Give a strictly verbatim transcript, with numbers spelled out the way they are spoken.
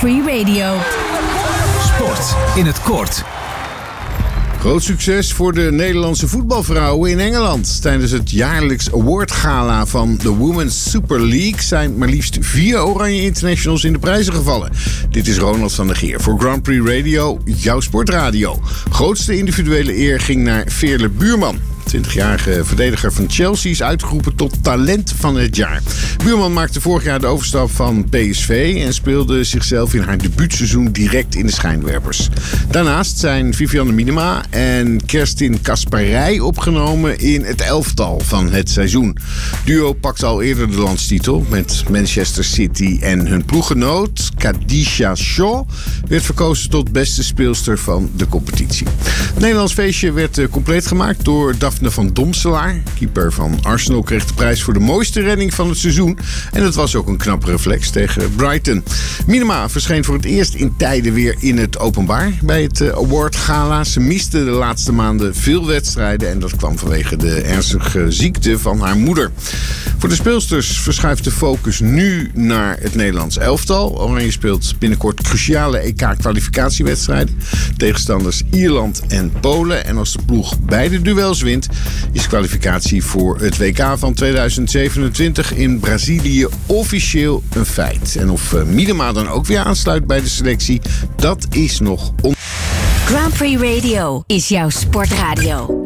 Prix Radio. Sport in het kort. Groot succes voor de Nederlandse voetbalvrouwen in Engeland. Tijdens het jaarlijks awardgala van de Women's Super League zijn maar liefst vier Oranje Internationals in de prijzen gevallen. Dit is Ronald van der Geer voor Grand Prix Radio, jouw sportradio. Grootste individuele eer ging naar Veerle Buurman. twintigjarige verdediger van Chelsea is uitgeroepen tot talent van het jaar. Buurman maakte vorig jaar de overstap van P S V en speelde zichzelf in haar debuutseizoen direct in de schijnwerpers. Daarnaast zijn Vivianne Miedema en Kerstin Kasparij opgenomen in het elftal van het seizoen. Duo pakte al eerder de landstitel met Manchester City en hun ploeggenoot Khadija Shaw werd verkozen tot beste speelster van de competitie. Het Nederlands feestje werd uh, compleet gemaakt door Daphne van Domselaar. Keeper van Arsenal kreeg de prijs voor de mooiste redding van het seizoen. En dat was ook een knappe reflex tegen Brighton. Miedema verscheen voor het eerst in tijden weer in het openbaar bij het uh, awardgala. Ze miste de laatste maanden veel wedstrijden en dat kwam vanwege de ernstige ziekte van haar moeder. Voor de speelsters verschuift de focus nu naar het Nederlands elftal. Oranje speelt binnenkort cruciale E K-kwalificatiewedstrijden. Tegenstanders Ierland en Polen. En als de ploeg beide duels wint, is kwalificatie voor het W K van tweeduizend zevenentwintig in Brazilië officieel een feit. En of Miedema dan ook weer aansluit bij de selectie, dat is nog on... Grand Prix Radio is jouw sportradio.